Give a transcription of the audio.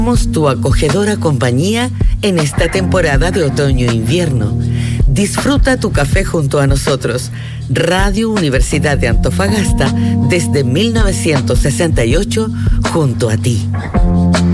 Somos tu acogedora compañía en esta temporada de otoño-invierno. Disfruta tu café junto a nosotros. Radio Universidad de Antofagasta desde 1968 junto a ti.